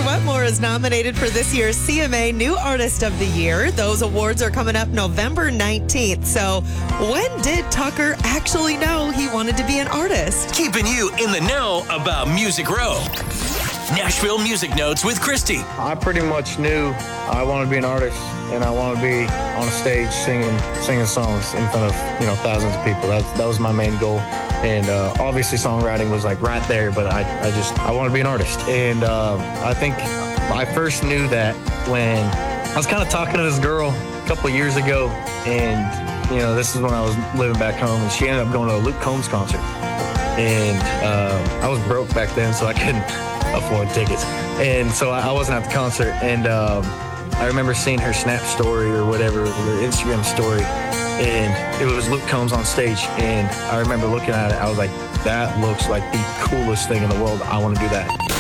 Wetmore is nominated for this year's CMA New Artist of the Year. Those awards are coming up November 19th. So when did Tucker actually know he wanted to be an artist? Keeping you in the know about Music Row. Nashville Music Notes with Christy. I pretty much knew I wanted to be an artist, and I wanted to be on a stage singing songs in front of thousands of people. That was my main goal. And obviously songwriting was like right there, but I want to be an artist. And I think I first knew that when I was kind of talking to this girl a couple of years ago, and this is when I was living back home, and she ended up going to a Luke Combs concert. And I was broke back then, so I couldn't afford tickets. And so I wasn't at the concert. And I remember seeing her Snap story or whatever, her Instagram story, and it was Luke Combs on stage. And I remember looking at it, I was like, that looks like the coolest thing in the world. I want to do that.